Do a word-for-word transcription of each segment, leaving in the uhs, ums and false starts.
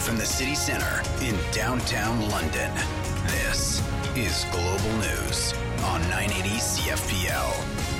from the city centre in downtown London, this is Global News on nine eighty C F P L.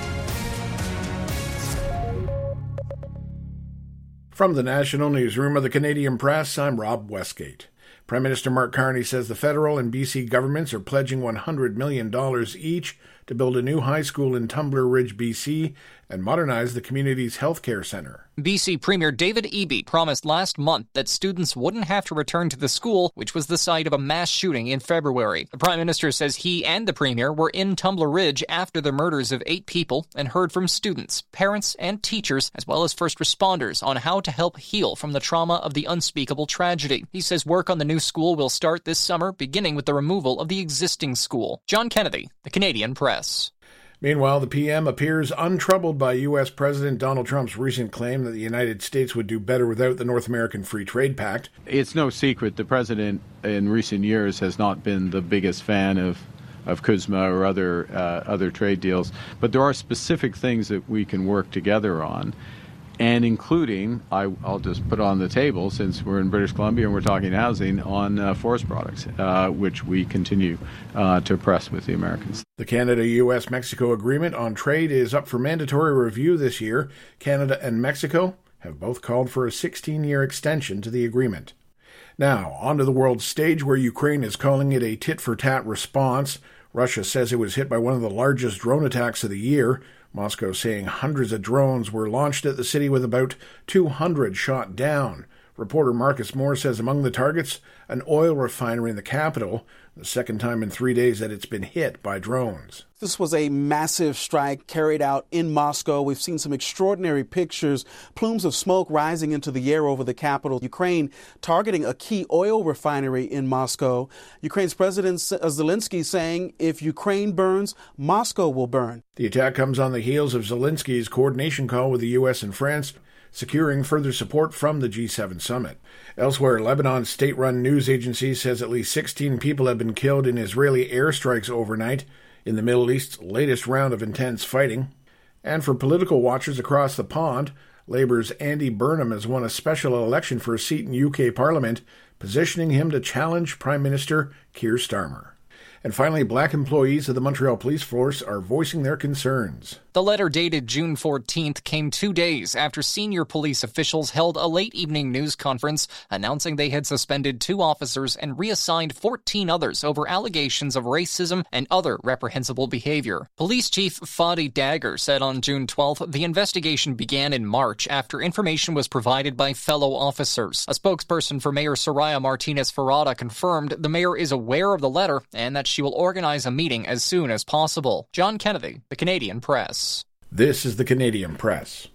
From the National Newsroom of the Canadian Press, I'm Rob Westgate. Prime Minister Mark Carney says the federal and B C governments are pledging one hundred million dollars each to build a new high school in Tumbler Ridge, B C, and modernize the community's healthcare centre. B C Premier David Eby promised last month that students wouldn't have to return to the school, which was the site of a mass shooting in February. The Prime Minister says he and the Premier were in Tumbler Ridge after the murders of eight people and heard from students, parents, and teachers, as well as first responders, on how to help heal from the trauma of the unspeakable tragedy. He says work on the new school will start this summer, beginning with the removal of the existing school. John Kennedy, The Canadian Press. Meanwhile, the P M appears untroubled by U S. President Donald Trump's recent claim that the United States would do better without the North American Free Trade Pact. It's no secret the president in recent years has not been the biggest fan of of C U S M A or other uh, other trade deals, but there are specific things that we can work together on. And including, I, I'll just put on the table, since we're in British Columbia and we're talking housing, on uh, forest products, uh, which we continue uh, to press with the Americans. The Canada-U S Mexico agreement on trade is up for mandatory review this year. Canada and Mexico have both called for a sixteen-year extension to the agreement. Now, onto the world stage, where Ukraine is calling it a tit-for-tat response. Russia says it was hit by one of the largest drone attacks of the year. Moscow saying hundreds of drones were launched at the city, with about two hundred shot down. Reporter Marcus Moore says among the targets, an oil refinery in the capital, the second time in three days that it's been hit by drones. This was a massive strike carried out in Moscow. We've seen some extraordinary pictures, plumes of smoke rising into the air over the capital. Ukraine targeting a key oil refinery in Moscow. Ukraine's President Zelensky saying if Ukraine burns, Moscow will burn. The attack comes on the heels of Zelensky's coordination call with the U S and France, securing further support from the G seven summit. Elsewhere, Lebanon's state-run news agency says at least sixteen people have been killed in Israeli airstrikes overnight in the Middle East's latest round of intense fighting. And for political watchers across the pond, Labour's Andy Burnham has won a special election for a seat in U K Parliament, positioning him to challenge Prime Minister Keir Starmer. And finally, black employees of the Montreal Police Force are voicing their concerns. The letter dated June fourteenth came two days after senior police officials held a late-evening news conference announcing they had suspended two officers and reassigned fourteen others over allegations of racism and other reprehensible behavior. Police Chief Fadi Dagger said on June twelfth the investigation began in March after information was provided by fellow officers. A spokesperson for Mayor Soraya Martinez-Ferrada confirmed the mayor is aware of the letter and that she will organize a meeting as soon as possible. John Kennedy, The Canadian Press. This is the Canadian Press.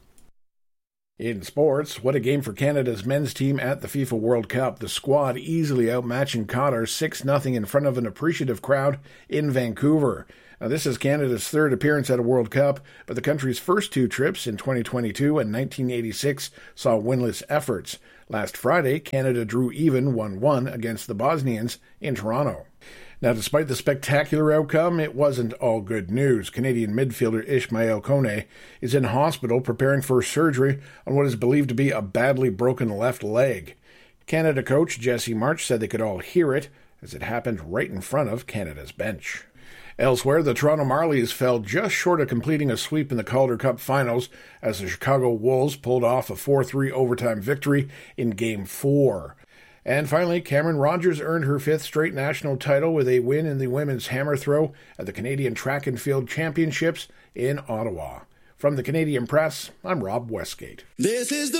In sports, what a game for Canada's men's team at the FIFA World Cup. The squad easily outmatching Qatar six nothing in front of an appreciative crowd in Vancouver. Now, this is Canada's third appearance at a World Cup, but the country's first two trips in twenty twenty-two and nineteen eighty-six saw winless efforts. Last Friday, Canada drew even one one against the Bosnians in Toronto. Now, despite the spectacular outcome, it wasn't all good news. Canadian midfielder Ismail Kone is in hospital preparing for surgery on what is believed to be a badly broken left leg. Canada coach Jesse March said they could all hear it as it happened right in front of Canada's bench. Elsewhere, the Toronto Marlies fell just short of completing a sweep in the Calder Cup finals as the Chicago Wolves pulled off a four three overtime victory in Game four. And finally, Cameron Rogers earned her fifth straight national title with a win in the women's hammer throw at the Canadian Track and Field Championships in Ottawa. From the Canadian Press, I'm Rob Westgate. This is the